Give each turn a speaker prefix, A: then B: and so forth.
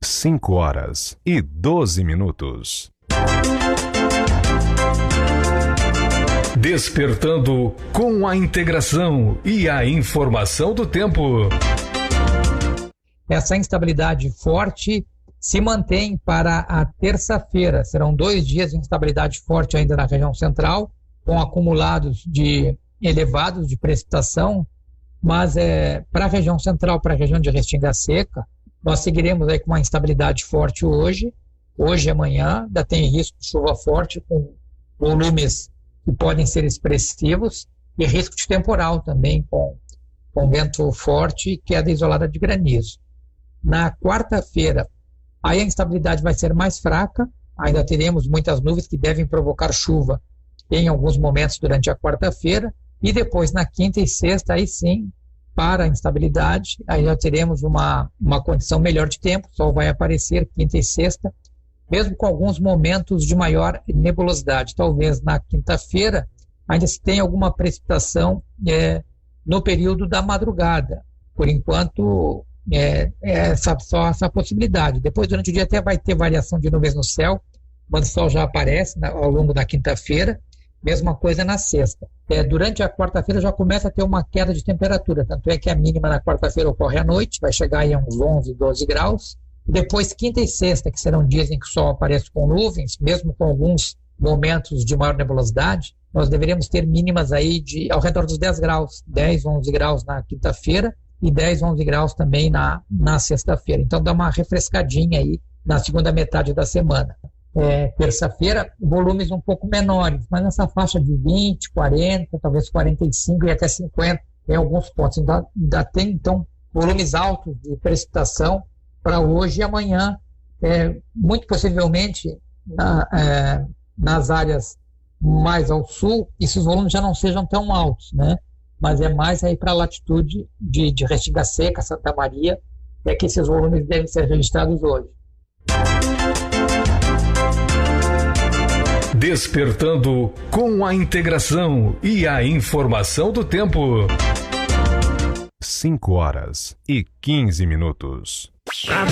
A: 5h12. Despertando com a integração e a informação do tempo.
B: Essa instabilidade forte se mantém para a terça-feira. Serão 2 dias de instabilidade forte ainda na região central, com acumulados elevados de precipitação, mas para a região central, para a região de Restinga Seca, nós seguiremos aí com uma instabilidade forte hoje e amanhã. Ainda tem risco de chuva forte com volumes que podem ser expressivos e risco de temporal também com vento forte e queda isolada de granizo. Na quarta-feira, aí a instabilidade vai ser mais fraca, ainda teremos muitas nuvens que devem provocar chuva em alguns momentos durante a quarta-feira, e depois na quinta e sexta, aí sim, para a instabilidade, aí já teremos uma condição melhor de tempo, o sol vai aparecer quinta e sexta, mesmo com alguns momentos de maior nebulosidade. Talvez na quinta-feira ainda se tenha alguma precipitação no período da madrugada. Por enquanto, só essa possibilidade. Depois, durante o dia, até vai ter variação de nuvens no céu, quando o sol já aparece ao longo da quinta-feira. Mesma coisa na sexta. Durante a quarta-feira já começa a ter uma queda de temperatura, tanto é que a mínima na quarta-feira ocorre à noite, vai chegar aí a uns 11, 12 graus. Depois, quinta e sexta, que serão dias em que o sol aparece com nuvens, mesmo com alguns momentos de maior nebulosidade, nós deveremos ter mínimas aí ao redor dos 10 graus, 10, 11 graus na quinta-feira e 10, 11 graus também na sexta-feira. Então dá uma refrescadinha aí na segunda metade da semana. Terça-feira, volumes um pouco menores, mas nessa faixa de 20, 40, talvez 45 e até 50 em alguns pontos. Ainda tem, então, volumes altos de precipitação para hoje e amanhã. Muito possivelmente, nas áreas mais ao sul, esses volumes já não sejam tão altos, né? Mas é mais aí para a latitude de Restinga Seca, Santa Maria, que esses volumes devem ser registrados hoje.
A: Despertando com a integração e a informação do tempo. 5h15.